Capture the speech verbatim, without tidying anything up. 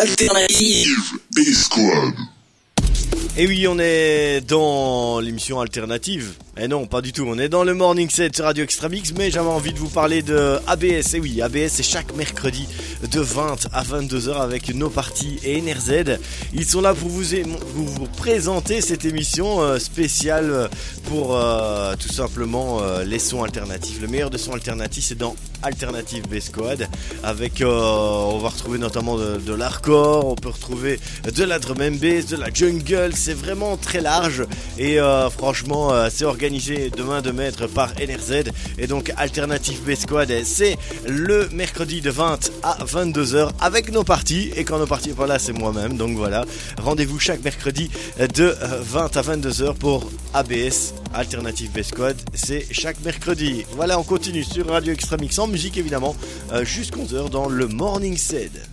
Alternative B-Squad. Et oui, on est dans l'émission alternative. Eh non, pas du tout, on est dans le Morning Set sur Radio Extra Mix, mais j'avais envie de vous parler de A B S. Et oui, A B S, c'est chaque mercredi de vingt à vingt-deux heures avec No Party et N R Z. Ils sont là pour vous, vous, vous présenter cette émission euh, spéciale pour euh, tout simplement euh, les sons alternatifs. Le meilleur des sons alternatifs, c'est dans Alternative B-Squad. Avec, euh, on va retrouver notamment de, de l'hardcore, on peut retrouver de la drum and bass, de la jungle. C'est vraiment très large et euh, franchement, euh, c'est organisé de main de maître par N R Z. Et donc Alternative B-Squad, c'est le mercredi de vingt à vingt-deux heures avec nos parties. Et quand nos parties n'est pas là, c'est moi-même. Donc voilà, rendez-vous chaque mercredi de vingt à vingt-deux heures pour A B S. Alternative B-Squad, c'est chaque mercredi. Voilà, on continue sur Radio Extra Mix en musique évidemment, euh, jusqu'à onze heures dans le Morning Set.